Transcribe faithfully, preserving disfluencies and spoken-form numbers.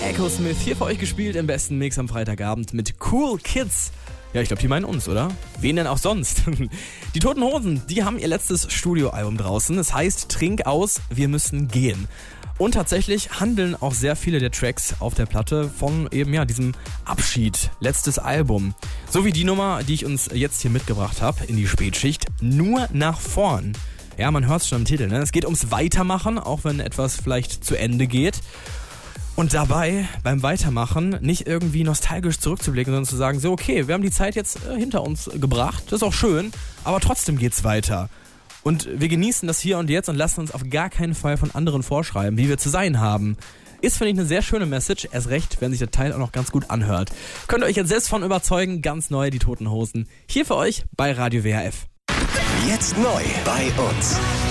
Echo Smith hier für euch gespielt im besten Mix am Freitagabend mit Cool Kids. Ja, ich glaube, die meinen uns, oder? Wen denn auch sonst? Die Toten Hosen, die haben ihr letztes Studioalbum draußen. Es heißt Trink aus, wir müssen gehen. Und tatsächlich handeln auch sehr viele der Tracks auf der Platte von eben ja diesem Abschied, letztes Album. So wie die Nummer, die ich uns jetzt hier mitgebracht habe in die Spätschicht, nur nach vorn. Ja, man hört es schon im Titel, ne? Es geht ums Weitermachen, auch wenn etwas vielleicht zu Ende geht. Und dabei, beim Weitermachen, nicht irgendwie nostalgisch zurückzublicken, sondern zu sagen, so okay, wir haben die Zeit jetzt äh, hinter uns gebracht, das ist auch schön, aber trotzdem geht's weiter. Und wir genießen das Hier und Jetzt und lassen uns auf gar keinen Fall von anderen vorschreiben, wie wir zu sein haben. Ist, finde ich, eine sehr schöne Message, erst recht, wenn sich der Teil auch noch ganz gut anhört. Könnt ihr euch jetzt selbst von überzeugen, ganz neu, die Toten Hosen. Hier für euch bei Radio W H F. Jetzt neu bei uns.